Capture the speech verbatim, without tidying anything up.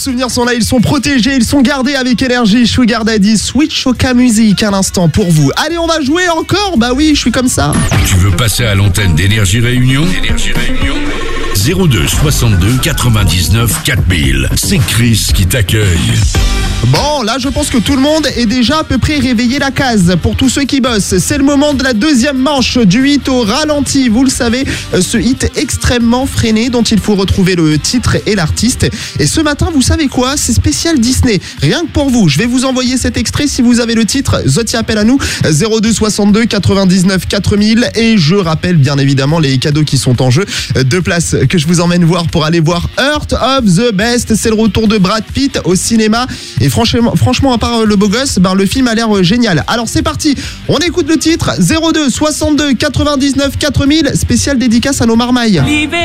souvenirs sont là, ils sont protégés, ils sont gardés avec énergie. Sugar Daddy, Switch Oka Music à l'instant pour vous. Allez, on va jouer encore. Bah oui, je suis comme ça. Tu veux passer à l'antenne d'Énergie Réunion? Énergie Réunion zéro deux soixante-deux quatre-vingt-dix-neuf quatre mille. C'est Chris qui t'accueille. Bon, là, je pense que tout le monde est déjà à peu près réveillé la case. Pour tous ceux qui bossent, c'est le moment de la deuxième manche du hit au ralenti. Vous le savez, ce hit extrêmement freiné dont il faut retrouver le titre et l'artiste. Et ce matin, vous savez quoi? C'est spécial Disney. Rien que pour vous, je vais vous envoyer cet extrait si vous avez le titre. Zoti appelle à nous, zéro deux soixante-deux quatre-vingt-dix-neuf quatre mille. Et je rappelle bien évidemment les cadeaux qui sont en jeu. Deux places que je vous emmène voir pour aller voir Earth of the Best. C'est le retour de Brad Pitt au cinéma. Et franchement, franchement, à part le beau gosse, ben, le film a l'air génial. Alors c'est parti, on écoute le titre. Zéro deux soixante-deux quatre-vingt-dix-neuf quatre mille, spécial dédicace à nos marmailles.